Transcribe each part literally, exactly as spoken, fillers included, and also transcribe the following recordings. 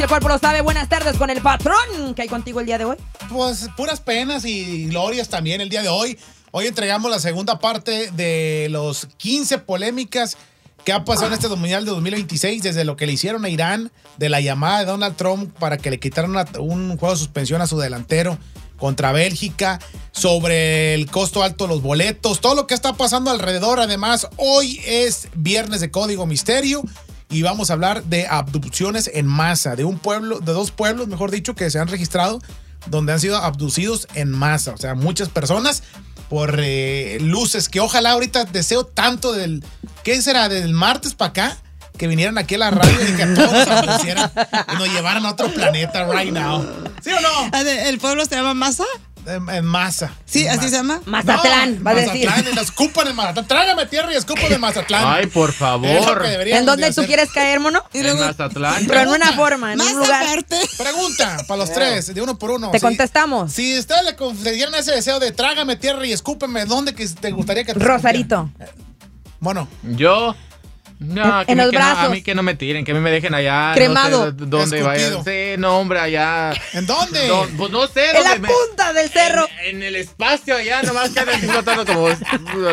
El cuerpo lo sabe. Buenas tardes con el patrón. ¿Qué hay contigo el día de hoy? Pues puras penas y glorias también el día de hoy. Hoy entregamos la segunda parte de los quince polémicas que ha pasado en este Mundial de dos mil veintiséis, desde lo que le hicieron a Irán, de la llamada de Donald Trump para que le quitaran una, un juego de suspensión a su delantero contra Bélgica, sobre el costo alto de los boletos, todo lo que está pasando alrededor. Además, hoy es viernes de Código Misterio y vamos a hablar de abducciones en masa, de un pueblo, de dos pueblos, mejor dicho, que se han registrado donde han sido abducidos en masa. O sea, muchas personas por eh, luces que ojalá ahorita deseo tanto del, ¿qué será? Del martes para acá, que vinieran aquí a la radio y que a todos nos abducieran y nos llevaran a otro planeta right now. ¿Sí o no? ¿El pueblo se llama Masa? En, en masa. ¿Sí? En ¿Así masa. se llama? Mazatlán, No, va a Mazatlán, decir. y la escupan en Mazatlán. Trágame tierra y escupan en Mazatlán. Ay, por favor. ¿En dónde tú quieres caer, mono? Y En luego, Mazatlán. Pero en una forma, en más un lugar. aparte. Pregunta para los tres, de uno por uno. Te Si- contestamos. Si ustedes le concedieran ese deseo de trágame tierra y escúpeme, ¿dónde que te gustaría que te Rosarito. escupieran? Bueno, Yo. No, En- que en a mí los que no- brazos. a mí que no me tiren, que a mí me dejen allá. Cremado. No sé dónde Escupido. vayan. Sí, no, hombre, allá. ¿en dónde? No, pues no sé. En la dónde me- punta del cerro. En, en el espacio allá, nomás que andan flotando como así.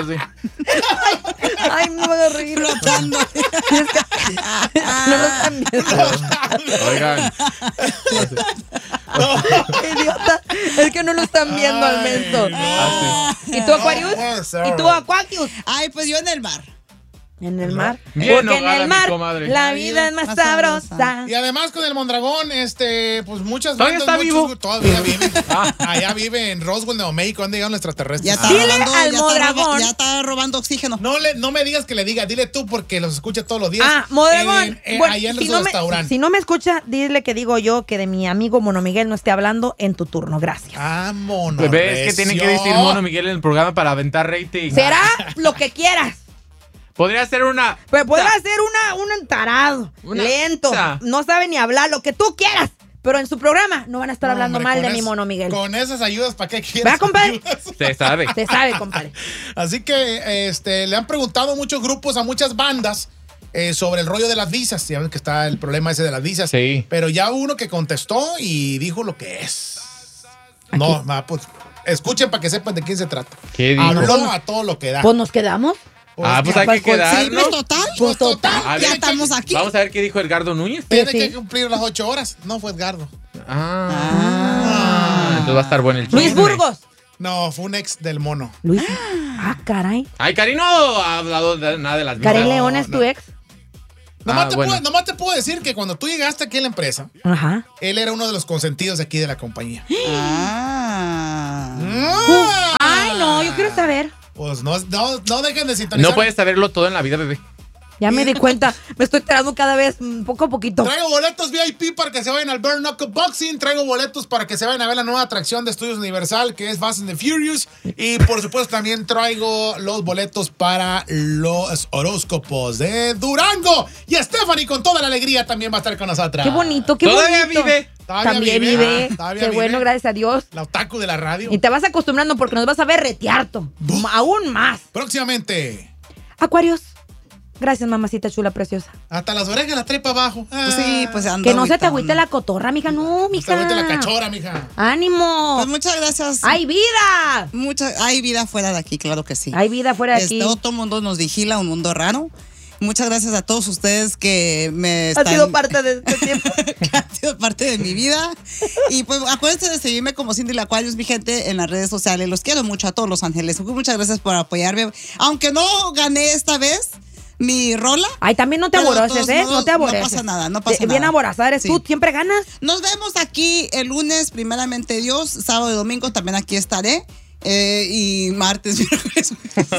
Ay, me voy a reír. Flotando. No lo están viendo. Oigan. Idiota. Es que no lo están viendo al menso. Ah, ¿Y tú, Aquarius? puede ser. ¿Y tú, Aquarius? Ay, pues yo en el mar. En el mar. Bien Porque en ahogada, el mi mar comadre. la vida es más Más sabrosa. sabrosa. Y además con el Mondragón, este, pues muchas ¿Todavía bandas, está muchos- vivo? Todavía vive. Ah. Allá vive en Roswell, Nuevo México, donde llegan los extraterrestres. Ya está Dile robando, al ya está, Mondragón. roba- ya está robando oxígeno. No, le, no me digas que le diga, dile tú porque los escucha todos los días. Ah, Mondragón. En- en- Bueno, allá en si, su no me, restaurante. si no me escucha, dile que digo yo que de mi amigo Mono Miguel no esté hablando en tu turno. Gracias. Ah, mono. Bebé, es que tienen que recio. decir Mono Miguel en el programa para aventar rating. Será lo que quieras. Podría ser una. Pero puede ser una, un entarado, Una- lento, ta. no sabe ni hablar, lo que tú quieras. Pero en su programa no van a estar No, hablando hombre, mal con de mi es- Mono Miguel. Con esas ayudas, ¿para qué quieres? ¿Verdad, compadre? ayudas? Se sabe. Se sabe, compadre. Así que este, le han preguntado a muchos grupos, a muchas bandas, eh, sobre el rollo de las visas. Ya ven que está el problema ese de las visas. Sí. Pero ya hubo uno que contestó y dijo lo que es. No, va, pues escuchen para que sepan de quién se trata. ¿Qué dijo? Habló a todo lo que da. Pues nos quedamos. Ah, pues hay Pues, que pues, Sí, quedarnos. pues total. Pues total, A Ya tiene estamos que, aquí. Vamos a ver qué dijo Edgardo Núñez. tiene Sí. que cumplir las ocho horas. No fue Edgardo. Ah. Entonces va a estar bueno el chisme. Luis Burgos. No, fue un ex del mono. Luis. Ah, caray. Ay, Cari no ha hablado de nada de las Karim mismas. León es tu no. ex. Nomás, Ah, te bueno. puedo, nomás te puedo decir que cuando tú llegaste aquí a la empresa, Ajá. él era uno de los consentidos de aquí de la compañía. Ah. Ah. Ay, no, yo quiero saber. Pues no, no, no dejen de sintonizar. No puedes saberlo todo en la vida, bebé. Ya me di cuenta. Me estoy enterando cada vez mm, poco a poquito. Traigo boletos V I P para que se vayan al Bare Knuckle Boxing. Traigo boletos para que se vayan a ver la nueva atracción de Estudios Universal, que es Fast and the Furious. Y por supuesto también traigo los boletos para los horóscopos de Durango. Y Stephanie con toda la alegría también va a estar con nosotras. Qué bonito, qué Todavía bonito. vive. Todavía También vive. vive. Ah, todavía Qué vive. bueno, gracias a Dios. La otaku de la radio. Y te vas acostumbrando porque nos vas a ver retearto. Aún más. Próximamente. Acuarios. Gracias, mamacita chula preciosa. Hasta las orejas las trae para abajo. Ah, Sí, pues ando Que no se te agüitando. agüite la cotorra, mija. No, Se mija. vuelve la cachora, mija. ¡Ánimo! Pues muchas gracias. ¡Hay vida! Mucha, hay vida fuera de aquí, claro que sí. Hay vida fuera de aquí. Este, otro mundo nos vigila, un mundo raro. Muchas gracias a todos ustedes que me Ha están... sido parte de este tiempo. que ha sido parte de mi vida. Y pues acuérdense de seguirme como Cindy La Aquarius, mi gente, en las redes sociales. Los quiero mucho a todos los ángeles. Muchas gracias por apoyarme. Aunque no gané esta vez mi rola. Ay, también no te Pero de aboroces, todos ¿eh? modos, No te aboroces. no pasa nada, no pasa Eh, Bien nada. aborazada eres Sí. tú, siempre ganas. Nos vemos aquí el lunes, primeramente Dios. Sábado y domingo también aquí estaré. Eh, y martes, miércoles.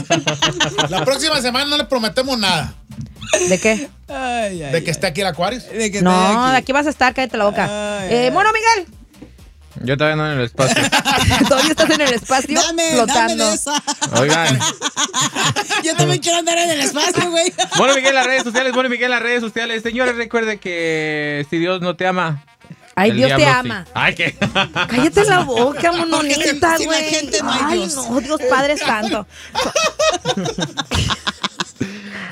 La próxima semana no le prometemos nada. ¿De qué? Ay, ay, De que ay. esté aquí el Aquarius. De que No, estoy de aquí vas a estar, cállate la boca. Ay, eh, ay. Mono Miguel. Yo todavía no en el espacio. Todavía estás en el espacio Dame, flotando. dame de esa. Oigan. Yo también quiero andar en el espacio, güey. Bueno, Miguel, las redes sociales. Bueno, Miguel, las redes sociales. Señores, recuerde que si Dios no te ama. Ay, el Dios te diablo ama. sí. Ay, qué. Cállate la boca, Porque mononita, sin la güey. gente no hay Ay, Dios. no, Dios Padre Santo.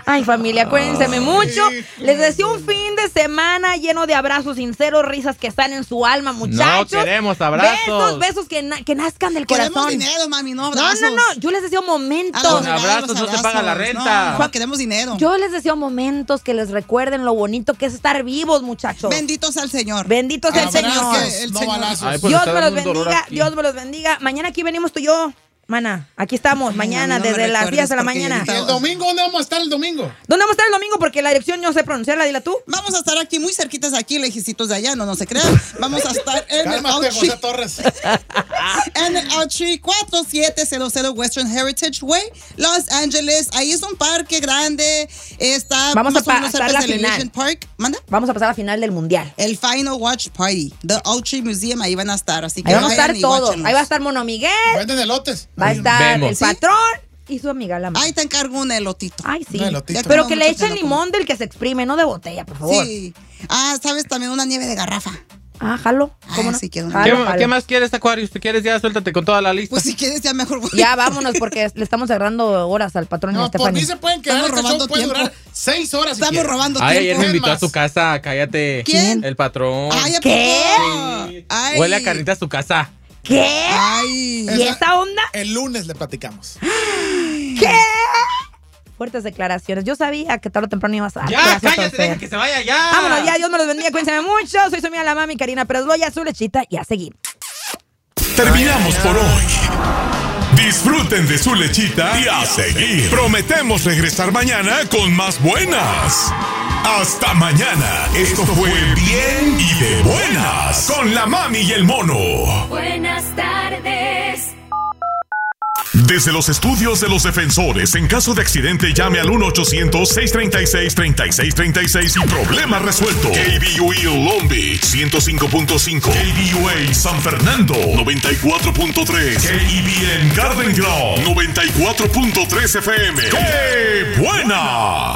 Ay, familia, cuídense mucho. Les deseo un fin de semana lleno de abrazos sinceros, risas que están en su alma, muchachos. No queremos abrazos. Besos, besos que, na que nazcan del Queremos corazón. dinero, mami, no No, abrazos. no, no. Yo les deseo momentos. A los Con abrazos no se paga la renta. No, queremos dinero. Yo les deseo momentos que les recuerden lo bonito que es estar vivos, muchachos. Bendito sea el Señor. Bendito sea el Abrazos, Señor. el no Señor. balazos. Ay, pues Dios está me los dando un dolor bendiga, aquí. Dios me los bendiga. Mañana aquí venimos tú y yo, mana. Aquí estamos, Ay, mañana, a mí no me desde las diez de la recuerdes porque mañana. yo ¿Y el domingo dónde vamos a estar el domingo? ¿Dónde vamos a estar el domingo? Porque la dirección yo no sé pronunciarla, dila tú. Vamos a estar aquí muy cerquitas aquí, lejecitos de allá, no, no se crean. Vamos a estar en el Cálmate, Outreach, José Torres. en el Outreach cuatro siete cero cero Western Heritage Way, Los Ángeles. Ahí es un parque grande. Está Vamos a más o menos pasar cerca la del final. Elysian Park. ¿Manda? Vamos a pasar a la final del mundial. El Final Watch Party. The Outreach Museum, ahí van a estar. Así que Ahí vamos a vayan estar y todos. guáchenlos. Ahí va a estar Mono Miguel, Venden elotes. va a estar Vemos. el ¿Sí? patrón y su amiga la mamá. Ahí te encargo un elotito. Ay, sí. Un elotito. Pero Ya que le como mucho echen te lo como. limón del que se exprime, no de botella, por favor. Sí. Ah, ¿sabes? También una nieve de garrafa. Ah, jalo. ¿Cómo Ah, no? sí, quiero. Jalo, ¿Qué, jalo. qué más quieres, Aquarius? Si quieres, ya suéltate con toda la lista. Pues si quieres ya mejor voy. Ya vámonos porque le estamos cerrando horas al patrón y a No, por Stephanie. mí se pueden quedar. Estamos Este show robando puede tiempo. durar seis horas. si Estamos quieren. robando Ay, ayer tiempo. me ¿Quién invitó a más? su casa, cállate. ¿Quién? El patrón. Ay, ¿a ¿Qué? poco? Ay. Huele a carnita a su casa. ¿Qué? Ay. ¿Y esa onda? El lunes le platicamos. ¿Qué? Fuertes declaraciones. Yo sabía que tarde o temprano ibas a dar. Ya, Gracias a cállate, usted. deja que se vaya ya. Vámonos ya, Dios me los bendiga, cuídense mucho. Soy su amiga la mami Karina Pérez Loya, su lechita y a seguir. Terminamos por hoy. Disfruten de su lechita y a seguir. Prometemos regresar mañana con más buenas. Hasta mañana. Esto fue Bien y de Buenas con la mami y el mono. Buenas tardes. Desde los estudios de los defensores, en caso de accidente, llame al uno ochocientos seiscientos treinta y seis treinta y seis treinta y seis y problema resuelto. K B U E Long Beach ciento cinco punto cinco, K B U A San Fernando noventa y cuatro punto tres, K E B N Garden Grove noventa y cuatro punto tres F M. ¡Qué buena!